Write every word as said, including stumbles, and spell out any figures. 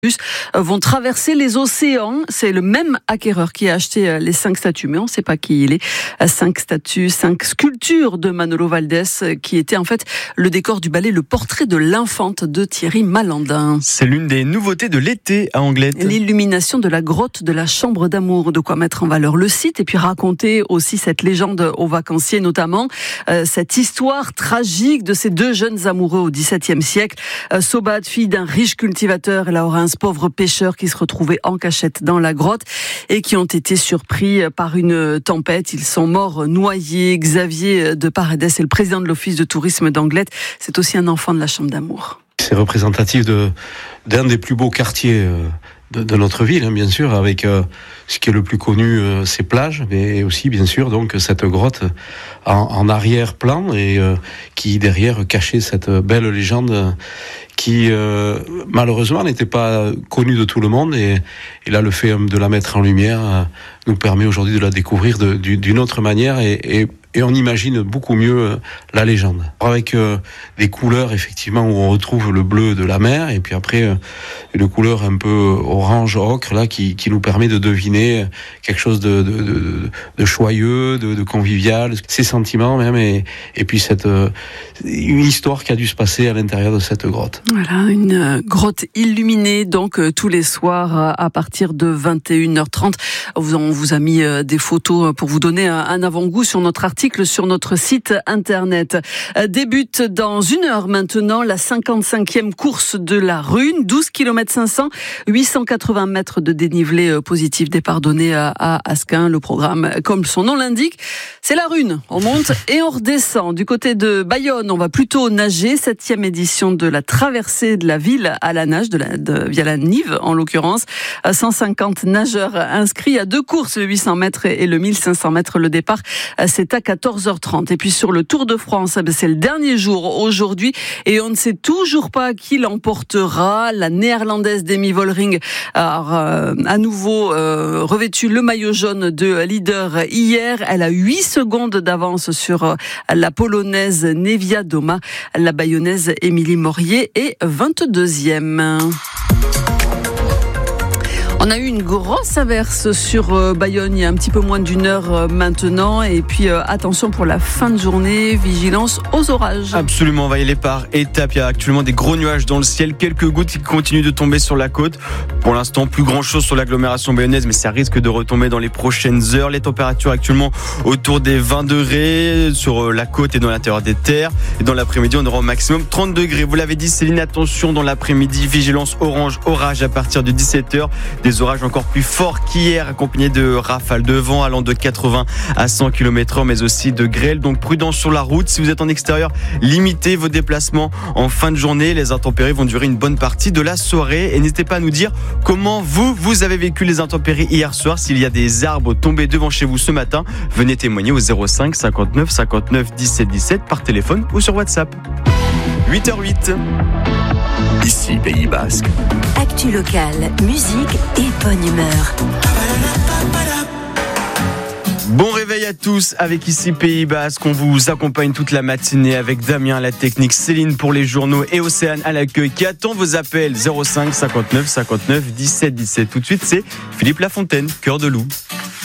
vont traverser les océans. C'est le même acquéreur qui a acheté les cinq statues, mais on ne sait pas qui il est. Cinq statues, cinq sculptures de Manolo Valdés, qui était en fait le décor du ballet Le Portrait de l'Infante de Thierry Malandin. C'est l'une des nouveautés de l'été à Anglet. L'illumination de la grotte de la Chambre d'amour, de quoi mettre en valeur le site et puis raconter aussi cette légende aux vacanciers, notamment euh, cette histoire tragique de ces deux jeunes amoureux au dix-septième siècle. Euh, Sobad, fille d'un riche cultivateur, et Laurence, pauvre pêcheur qui se retrouvait en cachette dans la grotte et qui ont été surpris par une tempête. Ils sont morts noyés. Xavier de Paredes est le président de l'Office de tourisme d'Anglet. C'est aussi un enfant de la Chambre d'amour. C'est représentatif de, d'un des plus beaux quartiers de, de notre ville, hein, bien sûr, avec euh, ce qui est le plus connu, euh, ces plages, mais aussi, bien sûr, donc cette grotte en, en arrière-plan et euh, qui, derrière, cachait cette belle légende qui, euh, malheureusement, n'était pas connue de tout le monde. Et, et là, le fait de la mettre en lumière euh, nous permet aujourd'hui de la découvrir de, d'une autre manière et, et Et on imagine beaucoup mieux la légende. Avec euh, des couleurs, effectivement, où on retrouve le bleu de la mer, et puis après, euh, une couleur un peu orange, ocre, là, qui, qui nous permet de deviner quelque chose de, de, de, de joyeux, de, de convivial, ces sentiments même, et, et puis cette, euh, une histoire qui a dû se passer à l'intérieur de cette grotte. Voilà, une grotte illuminée, donc, euh, tous les soirs, à partir de vingt et une heures trente. On vous a mis euh, des photos pour vous donner un, un avant-goût sur notre article sur notre site internet. Débute dans une heure maintenant la cinquante-cinquième course de la Rhune, douze kilomètres cinq cents, huit cent quatre-vingts mètres de dénivelé positif, départ donné à Asquin. Le programme, comme son nom l'indique, c'est la Rhune. On monte et on redescend. Du côté de Bayonne, on va plutôt nager. Septième édition de la traversée de la ville à la nage, de la, de, via la Nive en l'occurrence. cent cinquante nageurs inscrits à deux courses, le huit cents mètres et le mille cinq cents mètres. Le départ, c'est à quatorze heures trente. Et puis sur le Tour de France, c'est le dernier jour aujourd'hui et on ne sait toujours pas qui l'emportera. La néerlandaise Demi Vollering a à nouveau euh, revêtu le maillot jaune de leader hier. Elle a huit secondes d'avance sur la polonaise Nevia Doma. La bayonnaise Émilie Morier est vingt-deuxième. On a eu une grosse averse sur euh, Bayonne il y a un petit peu moins d'une heure euh, maintenant. Et puis euh, attention pour la fin de journée, vigilance aux orages. Absolument, on va y aller par étapes. Il y a actuellement des gros nuages dans le ciel, quelques gouttes qui continuent de tomber sur la côte. Pour l'instant, plus grand chose sur l'agglomération bayonnaise, mais ça risque de retomber dans les prochaines heures. Les températures actuellement autour des vingt degrés sur la côte et dans l'intérieur des terres. Et dans l'après-midi, on aura au maximum trente degrés. Vous l'avez dit, Céline, attention dans l'après-midi, vigilance orange, orage à partir de dix-sept heures. Des orages encore plus forts qu'hier, accompagnés de rafales de vent allant de quatre-vingts à cent kilomètres heure, mais aussi de grêle. Donc prudence sur la route. Si vous êtes en extérieur, limitez vos déplacements en fin de journée. Les intempéries vont durer une bonne partie de la soirée. Et n'hésitez pas à nous dire comment vous, vous avez vécu les intempéries hier soir. S'il y a des arbres tombés devant chez vous ce matin, venez témoigner au zéro cinq cinquante-neuf cinquante-neuf dix-sept dix-sept par téléphone ou sur WhatsApp. huit heures huit. Ici Pays Basque. Actu locale, musique et bonne humeur. Bon réveil à tous avec Ici Pays Basque. On vous accompagne toute la matinée avec Damien à la technique, Céline pour les journaux et Océane à l'accueil qui attend vos appels zéro cinq cinquante-neuf cinquante-neuf dix-sept dix-sept. Tout de suite, c'est Philippe Lafontaine, Cœur de loup.